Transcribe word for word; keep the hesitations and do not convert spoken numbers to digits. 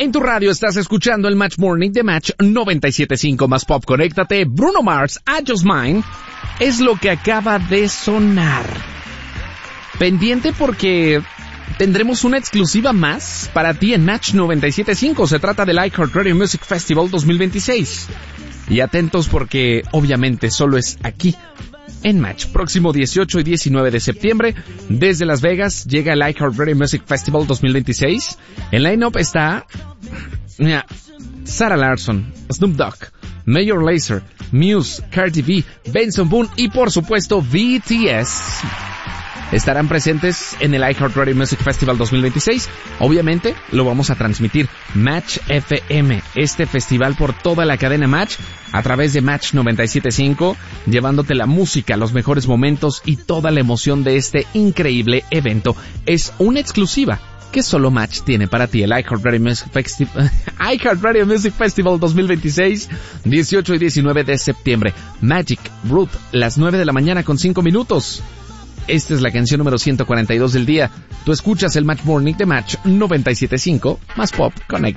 En tu radio estás escuchando el Match Morning de Match noventa y siete punto cinco más Pop. Conéctate. Bruno Mars, I Just Mine, es lo que acaba de sonar. Pendiente porque tendremos una exclusiva más para ti en Match noventa y siete punto cinco. Se trata del iHeartRadio Music Festival dos mil veintiséis. Y atentos porque obviamente solo es aquí en Match. Próximo dieciocho y diecinueve de septiembre, desde Las Vegas, llega el iHeartRadio Music Festival dos mil veintiséis. En line-up está mira, Sarah Larsson, Snoop Dogg, Major Lazer, Muse, Cardi B, Benson Boone y por supuesto B T S. Estarán presentes en el iHeartRadio Music Festival dos mil veintiséis. Obviamente lo vamos a transmitir Match F M, este festival por toda la cadena Match, a través de Match noventa y siete punto cinco, llevándote la música, los mejores momentos y toda la emoción de este increíble evento. Es una exclusiva que solo Match tiene para ti, el iHeartRadio Music Festival, iHeartRadio Music Festival dos mil veintiséis, dieciocho y diecinueve de septiembre. Magic Root, las nueve de la mañana con cinco minutos. Esta es la canción número ciento cuarenta y dos del día. Tú escuchas el Match Morning de Match noventa y siete punto cinco más Pop Connect.